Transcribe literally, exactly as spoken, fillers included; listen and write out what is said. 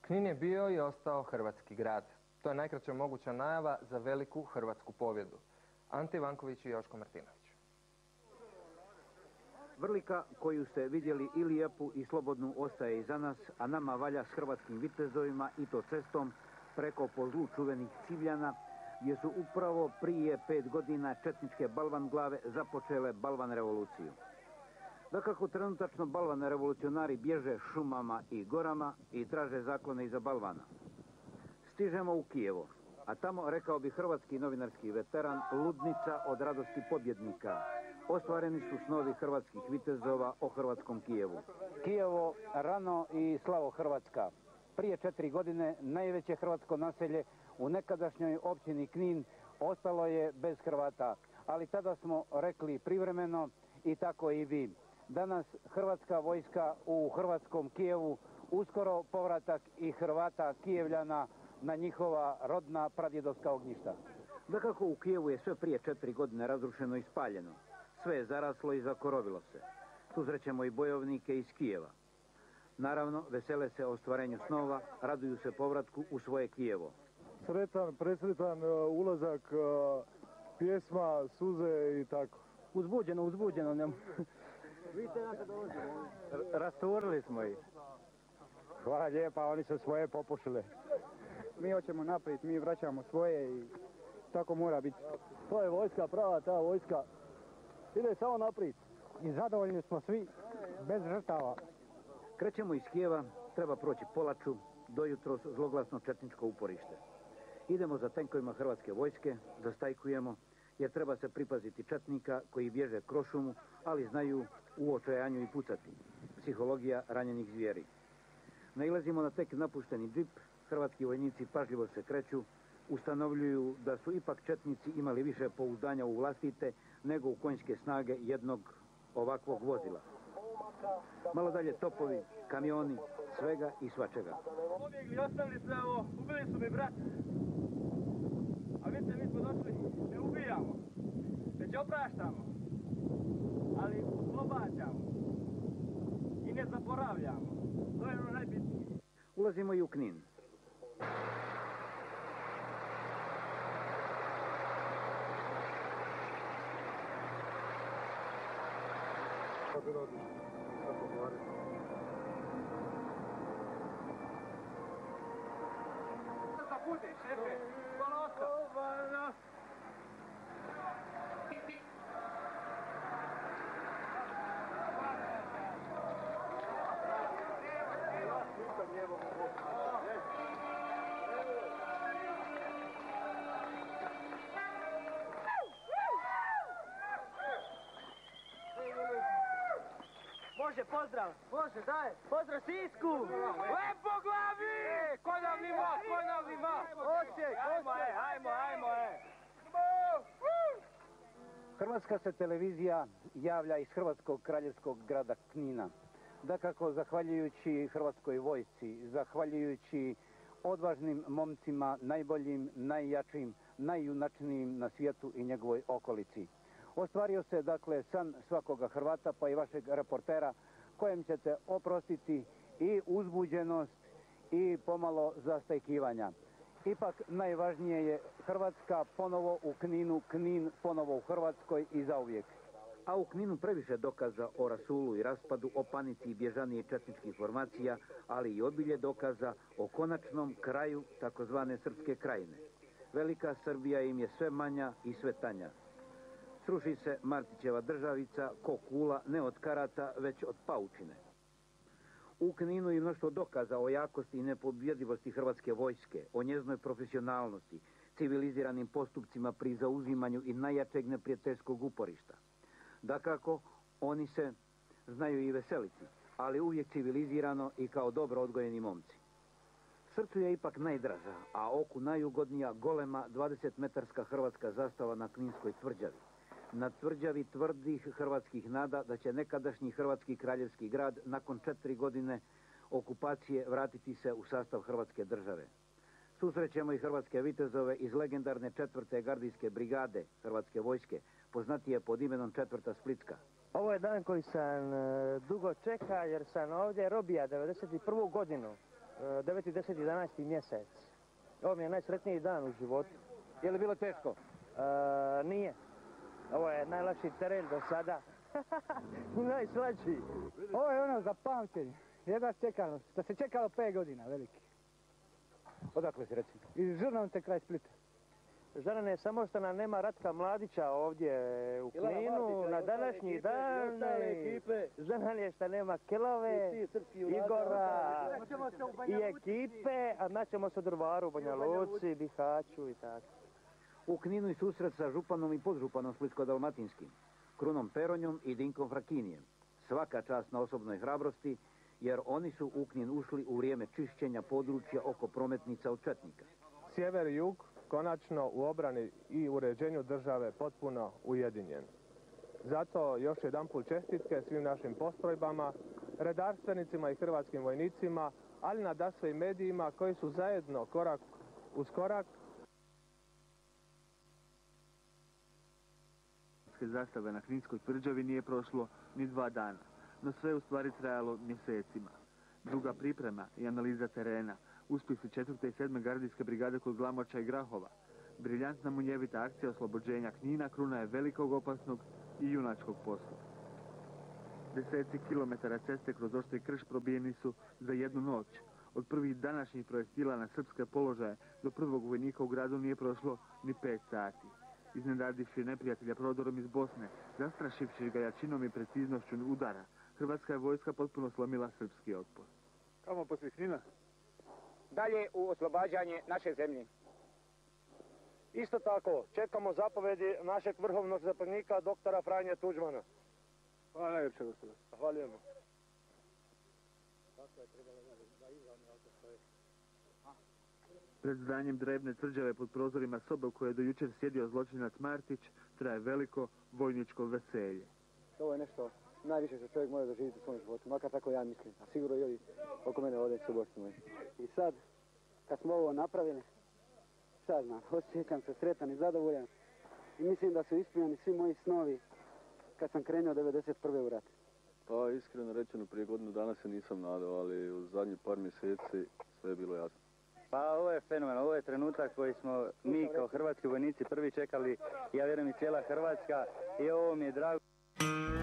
Knin je bio i ostao hrvatski grad. To je najkraća moguća najava za veliku hrvatsku pobjedu. Ante Ivanković i Joško Martinović. Vrlika koju ste vidjeli i lijepu i slobodnu ostaje iza nas, a nama valja s hrvatskim vitezovima i to cestom preko po zlu čuvenih Civljana, gdje su upravo prije pet godina četničke balvan glave započele balvan revoluciju. Dakako, trenutačno balvan revolucionari bježe šumama i gorama i traže zaklone iza balvana. Stižemo u Kijevo, a tamo, rekao bi hrvatski novinarski veteran, ludnica od radosti pobjednika. Ostvareni su snovi hrvatskih vitezova o hrvatskom Kijevu. Kijevo rano i slavo Hrvatska. Prije četiri godine najveće hrvatsko naselje u nekadašnjoj općini Knin ostalo je bez Hrvata, ali tada smo rekli privremeno i tako i vi. Danas hrvatska vojska u hrvatskom Kijevu, uskoro povratak i Hrvata Kijevljana na njihova rodna pradjedovska ognjišta. Dakako, u Kijevu je sve prije četiri godine razrušeno i spaljeno. Sve je zaraslo i zakorovilo se. Susrećemo i bojovnike iz Kijeva. Naravno, vesele se ostvarenju snova, raduju se povratku u svoje Kijevo. Sretan, presretan ulazak, pjesma, suze i tako. Uzbuđeno, uzbuđeno. Ne... Vidite na se dolazimo. Rasturili smo ih. Hvala lijepa, oni su svoje popušile. Mi hoćemo naprijed, mi vraćamo svoje i tako mora biti. To je vojska, prava ta vojska. Ide samo naprijed. I zadovoljni smo svi, bez žrtava. Krećemo iz Kijeva, treba proći Polaču, dojutro zloglasno četničko uporište. Idemo za tenkovima hrvatske vojske, zastajkujemo, jer treba se pripaziti četnika koji bježe kroz šumu, ali znaju u očajanju i pucati. Psihologija ranjenih zvijeri. Nailazimo na tek napušteni džip, hrvatski vojnici pažljivo se kreću, ustanovljuju da su ipak četnici imali više pouzdanja u vlastite nego u konjske snage jednog ovakvog vozila. Malo dalje topovi, kamioni, svega i svačega. Pobjegli, ostavili sve ovo, ubili su mi brat. A vidite, mi smo došli, ne ubijamo, već opraštamo, ali oslobađamo i ne zaboravljamo. To je ono najbitnije. Ulazimo i u Knin. Bude, šefe, ponosa. Može, pozdrav. Može, daj. Pozdrav Sisku. Lepo glavi. E, konavni vas, konavni vas. Oček, ajmo, e, ajmo, ajmo, e. Hrvatska se televizija javlja iz hrvatskog kraljevskog grada Knina. Dakako, zahvaljujući hrvatskoj vojsci, zahvaljujući odvažnim momcima, najboljim, najjačim, najjunačnijim na svijetu i njegovoj okolici. Ostvario se, dakle, san svakoga Hrvata, pa i vašeg reportera, kojem ćete oprostiti i uzbuđenost i pomalo zastajkivanja. Ipak najvažnije je Hrvatska ponovo u Kninu, Knin ponovo u Hrvatskoj i zauvijek. A u Kninu previše dokaza o rasulu i raspadu, o panici i bježaniji četničkih formacija, ali i obilje dokaza o konačnom kraju takozvane Srpske krajine. Velika Srbija im je sve manja i sve tanja. Sruši se Martićeva državica ko kula ne od karata, već od paučine. U Kninu je mnoštvo dokaza o jakosti i nepobjedivosti hrvatske vojske, o njeznoj profesionalnosti, civiliziranim postupcima pri zauzimanju i najjačeg neprijateljskog uporišta. Dakako, oni se znaju i veseliti, ali uvijek civilizirano i kao dobro odgojeni momci. Srcu je ipak najdraža, a oku najugodnija golema dvadesetmetarska hrvatska zastava na Kninskoj tvrđavi. Na tvrđavi tvrdih hrvatskih nada da će nekadašnji hrvatski kraljevski grad nakon četiri godine okupacije vratiti se u sastav Hrvatske države. Susrećemo i hrvatske vitezove iz legendarne četvrte gardijske brigade Hrvatske vojske, poznatije pod imenom četvrta Splitska. Ovo je dan koji sam dugo čeka jer sam ovdje robija devedeset prvu godinu deveti, deseti, jedanaesti mjesec. Ovo mi je najsretniji dan u životu. Je li bilo teško? E, nije. Ovo je najlakši teren do sada. Najslađi. Ovo je ono za pamćenje. Jedva čekano, što se čekalo pet godina, veliki. Odakle si recimo? Iz Žrnovce kraj Splita. Žarane, samo što nam nema Ratka Mladića ovdje u Kninu na današnji dan. Žanan je što nema Kelove, Igora i ekipe, a naćemo se u Drvaru, Banja Luci, Bihaću i tako. U Kninu i susret sa županom i podžupanom Splitsko-dalmatinskim, Krunom Peronjom i Dinkom Frakinijem. Svaka čast na osobnoj hrabrosti, jer oni su u Knin ušli u vrijeme čišćenja područja oko prometnica od četnika. Sjever i jug konačno u obrani i uređenju države potpuno ujedinjen. Zato još jedanput čestitke svim našim postrojbama, redarstvenicima i hrvatskim vojnicima, ali nadasve i medijima koji su zajedno korak uz korak zastave na Kninskoj tvrđavi nije prošlo ni dva dana, no sve u stvari trajalo mjesecima. Duga priprema i analiza terena, uspjesi četvrte i sedme gardijske brigade kod Glamoča i Grahova, briljantna munjevita akcija oslobođenja Knina kruna je velikog, opasnog i junačkog posla. Deseci kilometara ceste kroz oštri krš probijeni su za jednu noć. Od prvih današnjih projektila na srpske položaje do prvog vojnika u gradu nije prošlo ni pet sati. Iznenadivši neprijatelja prodorom iz Bosne, zastrašivši ga jačinom i preciznošću udara, hrvatska je vojska potpuno slomila srpski otpor. Kamo poslije Knina? Dalje u oslobađanje naše zemlje. Isto tako, čekamo zapovedi našeg vrhovnog zapovjednika, doktora Franje Tuđmana. Hvala najljepše, gospodo. Zahvaljujemo. Pred zdanjem drevne tvrđave pod prozorima sobe u kojoj je do jučer sjedio zločinac Martić, traje veliko vojničko veselje. Ovo je nešto najviše što čovjek mora doživjeti u svom životu, makar tako ja mislim, a sigurno i ovi oko mene ovdje su gosti moji. I sad, kad smo ovo napravili, šta znam, osjećam se sretan i zadovoljan i mislim da su ispunjeni svi moji snovi kad sam krenuo devedeset prve u rat. Pa iskreno rečeno, prije godinu dana se nisam nadao, ali u zadnjih par mjeseci sve je bilo jasno. Pa ovo je fenomen, ovo je trenutak koji smo mi kao hrvatski vojnici prvi čekali, ja vjerujem i cijela Hrvatska, i ovo mi je drago.